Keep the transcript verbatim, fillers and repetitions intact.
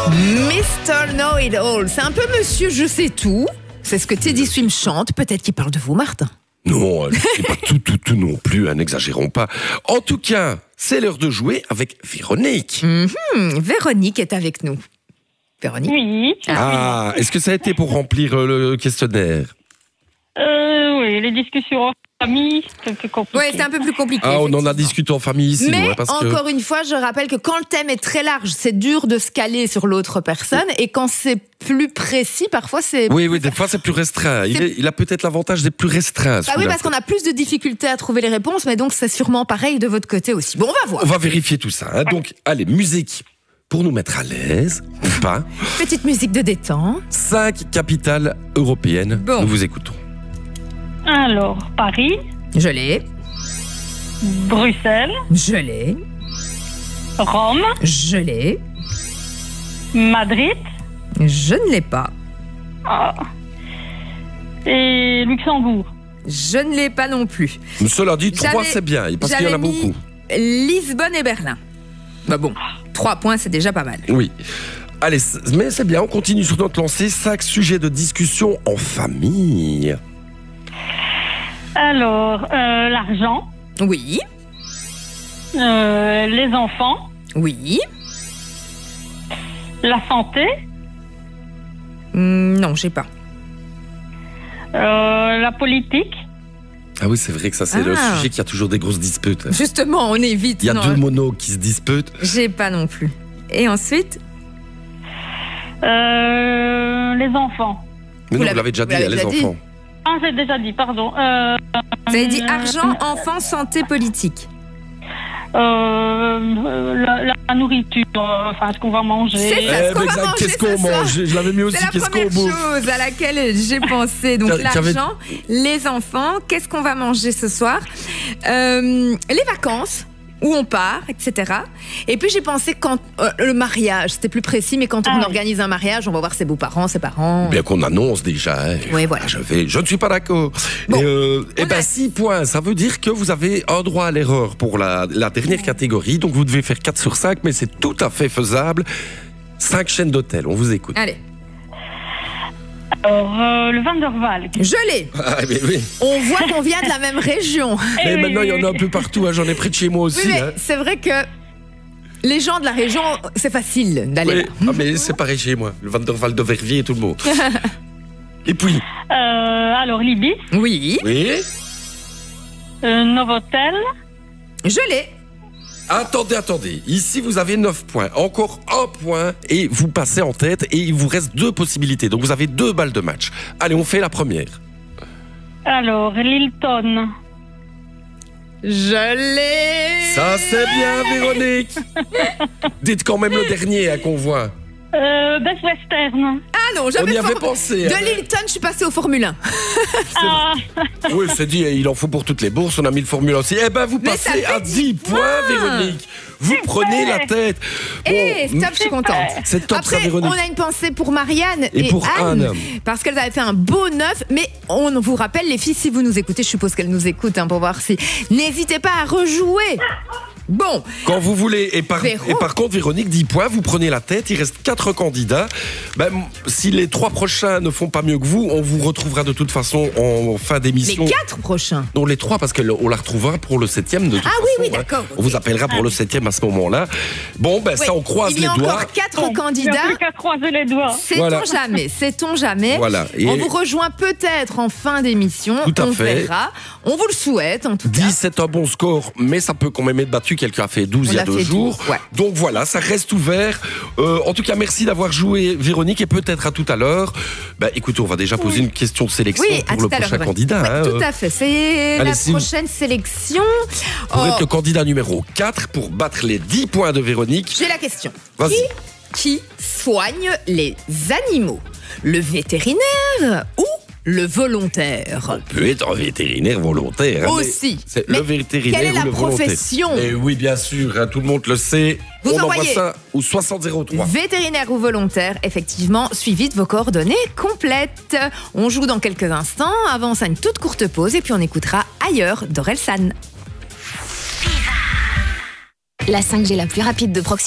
mister Know-It-All, c'est un peu Monsieur Je sais tout. C'est ce que Teddy Swims chante. Peut-être qu'il parle de vous, Martin. Non, c'est pas tout, tout, tout non plus, hein, n'exagérons pas. En tout cas, c'est l'heure de jouer avec Véronique. Mm-hmm. Véronique est avec nous. Véronique. Oui. Ah, est-ce que ça a été pour remplir euh, le questionnaire? Euh, oui, les discussions en famille, c'est un peu compliqué. Oui, c'est un peu plus compliqué. Ah, on en a discuté en famille ici. Mais ouais, parce encore que... une fois, je rappelle que quand le thème est très large, c'est dur de se caler sur l'autre personne. Et quand c'est plus précis, parfois c'est... Oui, oui, des fois c'est plus restreint. Il, est, il a peut-être l'avantage d'être plus restreint. Ah oui, parce qu'on a plus de difficultés à trouver les réponses, mais donc c'est sûrement pareil de votre côté aussi. Bon, on va voir. On va vérifier tout ça. Hein. Donc, allez, musique pour nous mettre à l'aise, ou pas. Petite musique de détente. Cinq capitales européennes. Bon. Nous vous écoutons. Alors, Paris, Je l'ai. Bruxelles, Je l'ai. Rome, Je l'ai. Madrid Je ne l'ai pas. ah, et Luxembourg. Je ne l'ai pas non plus. Cela dit, trois J'avais- c'est bien, parce qu'il y en a j'avais mis beaucoup. Lisbonne et Berlin. Bah bon, trois points, c'est déjà pas mal. Oui. Allez, c'est- mais c'est bien, on continue sur notre lancée. Cinq sujets de discussion en famille. Alors, euh, l'argent, Oui, euh, les enfants, oui. la santé, Hmm, non, j'ai pas. euh, la politique, Ah oui, c'est vrai que ça, c'est Ah. le sujet qui a toujours des grosses disputes. Justement, on évite. Il y a non, deux monos qui se disputent. J'ai pas non plus. Et ensuite, euh, les enfants. Mais Vous non, vous l'avez- l'avez déjà vous dit, l'avez hein, les déjà dit. enfants. Ah, j'ai déjà dit, pardon. Euh, vous avez dit euh, argent, enfant, santé, politique. euh, la, la nourriture, euh, enfin, ce qu'on va manger. C'est ça. Eh ce qu'on ben, va exact, manger qu'est-ce qu'on ce soir. mange? Je l'avais mis aussi, C'est la qu'est-ce qu'on première bouffe? chose à laquelle j'ai pensé. Donc T'a- t'avais- l'argent, les enfants, qu'est-ce qu'on va manger ce soir, euh, les vacances, où on part, et cetera. Et puis j'ai pensé quand euh, le mariage, c'était plus précis, mais quand on Ah. organise un mariage, on va voir ses beaux-parents, ses parents. Bien qu'on annonce déjà. hein. Oui, voilà. Je, vais, je ne suis pas d'accord. Bon, Et, euh, eh on ben, a- six points, ça veut dire que vous avez un droit à l'erreur pour la, la dernière catégorie. Donc vous devez faire quatre sur cinq, mais c'est tout à fait faisable. cinq chaînes d'hôtels, on vous écoute. Allez, Alors, euh, le Vandervalk. je l'ai. Ah, mais oui. On voit qu'on vient de la même région. Eh Mais oui, maintenant, il y en a un oui. peu partout. hein. J'en ai près de chez moi aussi. Oui, mais hein. c'est vrai que les gens de la région, c'est facile d'aller Oui. là. Ah, mais c'est pareil chez moi. Le Van der Waal de Verviers et tout le monde. Et puis, Euh, alors, Libye, Oui, oui. euh, Novotel, je l'ai. Attendez, attendez. Ici, vous avez neuf points. Encore un point et vous passez en tête. Et il vous reste deux possibilités. Donc, vous avez deux balles de match. Allez, on fait la première. alors, Lilton, Je l'ai. Ça, c'est bien, Véronique. Dites quand même le dernier hein, qu'on voit. euh, Best Western. Ah non, On j'avais y avait for- pensé. De hein. Lilton, je suis passée au Formule un. Ah, Oui, c'est dit, il en faut pour toutes les bourses. On a mis le Formule aussi. Eh ben, vous Mais ça passez fait à dix points, Véronique. Vous prenez la tête. Bon, Eh, stop, je suis contente. c'est top, ça, Après, Véronique. on a une pensée pour Marianne Et et, pour Anne, Anne. parce qu'elles avaient fait un beau neuf. Mais on vous rappelle, les filles, si vous nous écoutez, je suppose qu'elles nous écoutent hein, pour voir si. N'hésitez pas à rejouer. Bon, Quand vous voulez. Et par, Véro. et par contre, Véronique, dix points, vous prenez la tête. Il reste quatre candidats. Ben, si les trois prochains ne font pas mieux que vous, on vous retrouvera de toute façon en fin les d'émission. quatre prochains. Non, les trois, parce qu'on la retrouvera pour le septième de toute Ah façon. oui, oui, hein. d'accord, On ok. vous appellera pour le septième à ce moment-là. Bon, ben ça, Oui, on croise il y a les doigts. encore quatre bon, il n'y a candidats. plus qu'à croiser les doigts. Sait-on Voilà. jamais, sait-on jamais. Voilà. Et On vous rejoint peut-être en fin d'émission. Tout à on fait. verra. On vous le souhaite en tout cas. dix, c'est un bon score, mais ça peut quand même être battu. Quelqu'un a fait douze On il y a a deux fait jours. douze, ouais. Donc voilà, ça reste ouvert. Euh, en tout cas, merci d'avoir joué, Véronique, et peut-être à tout à l'heure. Bah, écoutez, on va déjà poser une question de sélection Oui, à pour le tout à l'heure. prochain ouais. candidat. Ouais, hein. tout à fait. C'est Allez, la si vous- prochaine sélection. Pour Oh, être le candidat numéro quatre pour battre les dix points de Véronique. J'ai la question. Vas-y. Qui soigne les animaux? Le vétérinaire ou le volontaire? On peut être un vétérinaire volontaire. hein, mais Aussi. C'est Mais le vétérinaire quelle est ou la le volontaire. profession? Et oui, bien sûr, hein, tout le monde le sait. Vous on envoyez envoie ça au soixante zéro trois. Vétérinaire ou volontaire, effectivement, suivi de vos coordonnées complètes. On joue dans quelques instants, avant ça une toute courte pause et puis on écoutera Ailleurs d'Orelsan. La cinq G la plus rapide de proximité.